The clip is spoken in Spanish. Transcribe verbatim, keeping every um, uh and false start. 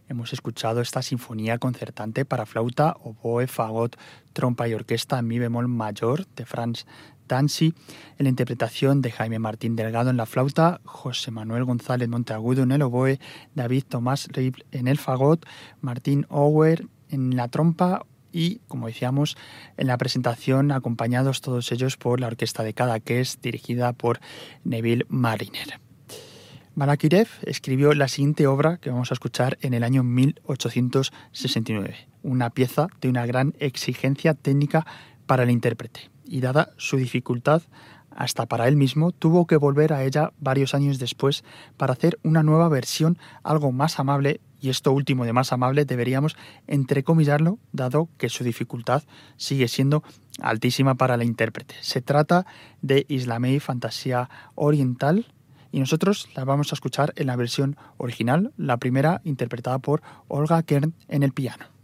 hemos escuchado esta sinfonía concertante para flauta, oboe, fagot, trompa y orquesta en mi bemol mayor de Franz Danzi, en la interpretación de Jaime Martín Delgado en la flauta, José Manuel González Monteagudo en el oboe, David Tomás Rible en el fagot, Martín Auer en la trompa y, como decíamos, en la presentación acompañados todos ellos por la Orquesta de Cadaqués, dirigida por Neville Marriner. Balakirev escribió la siguiente obra que vamos a escuchar en el año mil ochocientos sesenta y nueve, una pieza de una gran exigencia técnica para el intérprete, y dada su dificultad, hasta para él mismo, tuvo que volver a ella varios años después para hacer una nueva versión algo más amable, y esto último de más amable deberíamos entrecomillarlo, dado que su dificultad sigue siendo altísima para el intérprete. Se trata de Islamei Fantasía Oriental, y nosotros la vamos a escuchar en la versión original, la primera interpretada por Olga Kern en el piano.